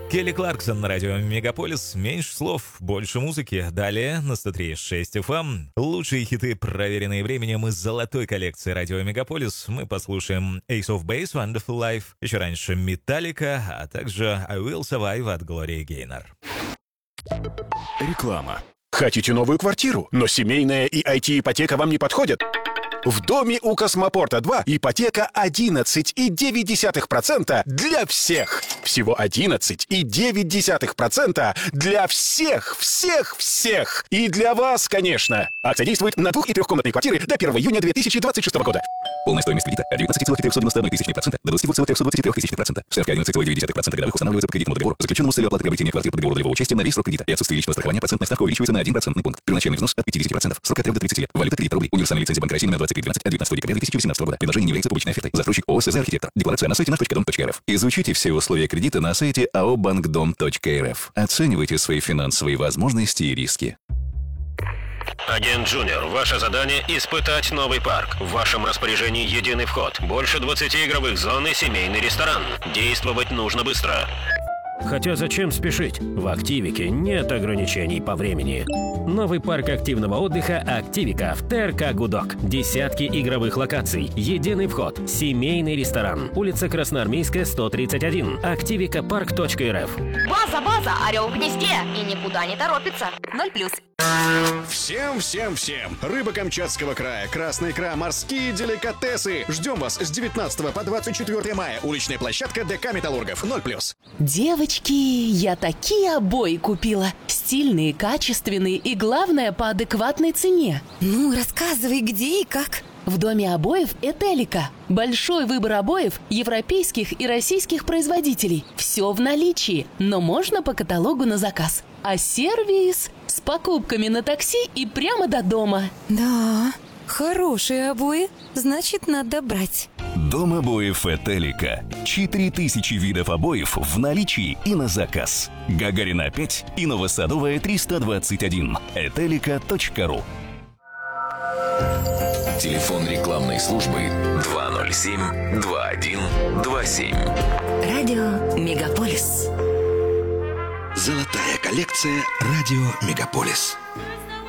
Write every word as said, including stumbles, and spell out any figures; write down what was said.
Келли Кларксон на радио Мегаполис. Меньше слов, больше музыки. Далее на сто три и шесть эф эм. Лучшие хиты, проверенные временем из золотой коллекции радио Мегаполис. Мы послушаем Ace of Base, Wonderful Life. Еще раньше Metallica, а также I Will Survive от Глории Гейнор. Реклама. Хотите новую квартиру, но семейная и ай ти-ипотека вам не подходят? В доме у Космопорта два ипотека одиннадцать и девять десятых процента для всех. Всего одиннадцать и девять десятых процента для всех, всех, всех. И для вас, конечно. Акция действует на двух- и трехкомнатные квартиры до первого июня две тысячи двадцать шестого года. Полная стоимость кредита от девятнадцать целых триста девяносто один тысячных процента до двадцать целых триста двадцать три тысячных процента. Ставка одиннадцать целых девять десятых процента годовых устанавливается по кредитному договору, заключенному с целью оплаты приобретения квартиры по договору долевого участия на весь срок кредита. И отсутствие личного страхования процентная ставка увеличивается на один процентный пункт. Первоначальный взнос от пятьдесят процентов. Срок от трёх до тридцати лет. Валюта тридцать рублей. Универсальная лицензия Банка России номер двадцать три двенадцать от девятнадцатого декабря две тысячи восемнадцатого года. Предложение не является публичной офертой. Застройщик ООО «СЗ Архитектор». Декларация на сайте наш точка дом точка эр эф. Изучите все условия кредита на сайте АО «Банкдом точка эр эф». Оценивайте свои финансовые возможности и риски. Агент Джуниор, ваше задание – испытать новый парк. В вашем распоряжении единый вход. Больше двадцати игровых зон и семейный ресторан. Действовать нужно быстро. Хотя зачем спешить? В Активике нет ограничений по времени. Новый парк активного отдыха «Активика» в ТРК «Гудок». Десятки игровых локаций, единый вход, семейный ресторан. Улица Красноармейская, сто тридцать один. активика парк точка эр эф. База, база, орел в гнезде и никуда не торопится. Ноль плюс. Всем, всем, всем! Рыба Камчатского края, красная икра, морские деликатесы. Ждем вас с девятнадцатого по двадцать четвёртое мая. Уличная площадка ДК «Металлургов». Ноль плюс. Девочки, я такие обои купила. Стильные, качественные и, главное, по адекватной цене. Ну, рассказывай, где и как. В доме обоев «Этелика». Большой выбор обоев европейских и российских производителей. Все в наличии, но можно по каталогу на заказ. А сервис с покупками на такси и прямо до дома. Да, хорошие обои, значит, надо брать. Дом обоев «Этелика». четыре тысячи видов обоев в наличии и на заказ. Гагарина пять и Новосадовая триста двадцать один. этелика точка ру. Телефон рекламной службы два ноль семь два один два семь. Радио Мегаполис. Золотая коллекция радио Мегаполис.